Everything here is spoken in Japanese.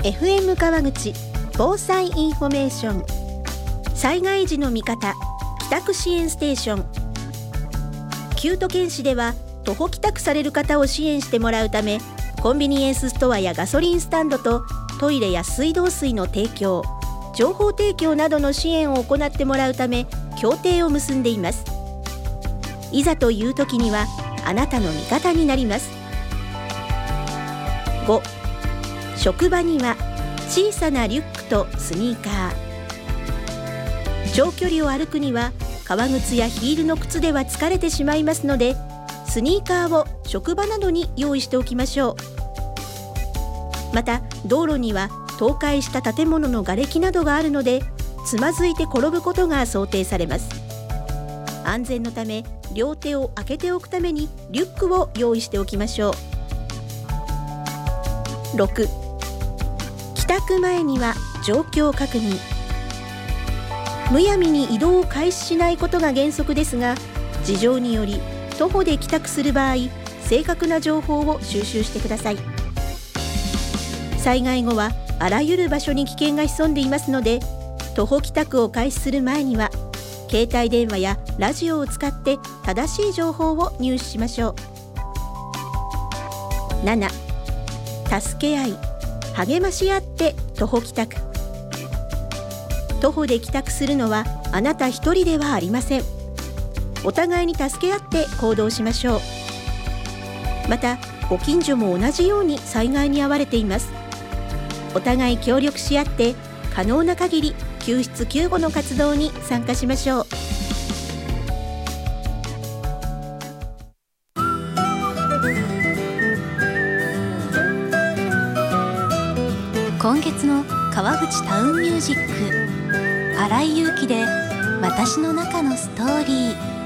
FM 川口防災インフォメーション、災害時の味方帰宅支援ステーション。旧都県市では徒歩帰宅される方を支援してもらうため、コンビニエンスストアやガソリンスタンドとトイレや水道水の提供、情報提供などの支援を行ってもらうため協定を結んでいます。いざという時にはあなたの味方になります。5、職場には小さなリュックとスニーカー。長距離を歩くには革靴やヒールの靴では疲れてしまいますので、スニーカーを職場などに用意しておきましょう。また道路には倒壊した建物の瓦礫などがあるので、つまずいて転ぶことが想定されます。安全のため両手を空けておくためにリュックを用意しておきましょう。6、帰宅前には状況確認。むやみに移動を開始しないことが原則ですが、事情により徒歩で帰宅する場合、正確な情報を収集してください。災害後はあらゆる場所に危険が潜んでいますので、徒歩帰宅を開始する前には携帯電話やラジオを使って正しい情報を入手しましょう。7、助け合い励まし合って徒歩帰宅。徒歩で帰宅するのはあなた一人ではありません。お互いに助け合って行動しましょう。またご近所も同じように災害に遭われています。お互い協力し合って可能な限り救出救護の活動に参加しましょう。 今月の川口タウンミュージック、新井祐希で私の中のストーリー。